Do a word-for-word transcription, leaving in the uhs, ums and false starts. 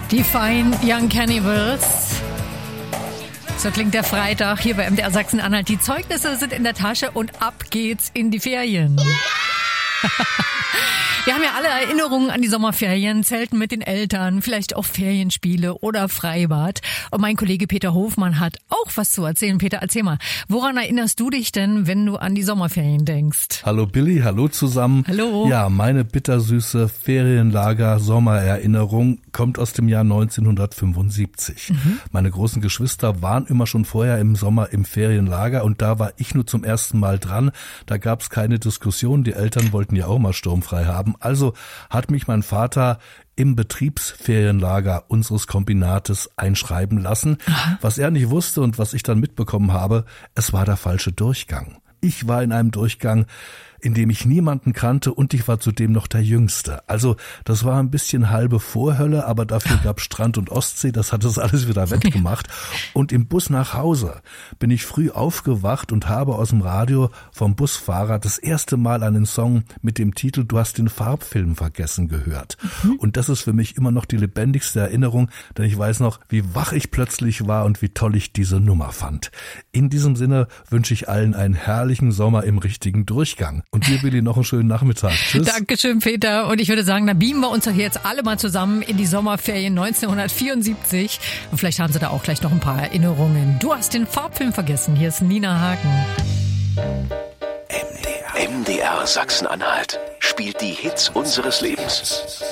Die Fine Young Cannibals. So klingt der Freitag hier bei M D R Sachsen-Anhalt. Die Zeugnisse sind in der Tasche und ab geht's in die Ferien. Wir haben ja alle Erinnerungen an die Sommerferien, Zelten mit den Eltern, vielleicht auch Ferienspiele oder Freibad. Und mein Kollege Peter Hofmann hat auch was zu erzählen. Peter, erzähl mal, woran erinnerst du dich denn, wenn du an die Sommerferien denkst? Hallo Billy, hallo zusammen. Hallo. Ja, meine bittersüße Ferienlager-Sommererinnerung kommt aus dem Jahr neunzehnhundertfünfundsiebzig. Mhm. Meine großen Geschwister waren immer schon vorher im Sommer im Ferienlager und da war ich nur zum ersten Mal dran. Da gab es keine Diskussion, die Eltern wollten ja auch mal sturmfrei haben. Also hat mich mein Vater im Betriebsferienlager unseres Kombinates einschreiben lassen. Aha. Was er nicht wusste und was ich dann mitbekommen habe, es war der falsche Durchgang. Ich war in einem Durchgang, in dem ich niemanden kannte und ich war zudem noch der Jüngste. Also das war ein bisschen halbe Vorhölle, aber dafür gab Strand und Ostsee, das hat das alles wieder wettgemacht. Und im Bus nach Hause bin ich früh aufgewacht und habe aus dem Radio vom Busfahrer das erste Mal einen Song mit dem Titel Du hast den Farbfilm vergessen gehört. Mhm. Und das ist für mich immer noch die lebendigste Erinnerung, denn ich weiß noch, wie wach ich plötzlich war und wie toll ich diese Nummer fand. In diesem Sinne wünsche ich allen einen herrlichen Sommer im richtigen Durchgang. Und dir, Billy, noch einen schönen Nachmittag. Tschüss. Dankeschön, Peter. Und ich würde sagen, dann beamen wir uns doch jetzt alle mal zusammen in die Sommerferien neunzehnhundertvierundsiebzig. Und vielleicht haben Sie da auch gleich noch ein paar Erinnerungen. Du hast den Farbfilm vergessen. Hier ist Nina Hagen. M D R, M D R Sachsen-Anhalt spielt die Hits unseres Lebens.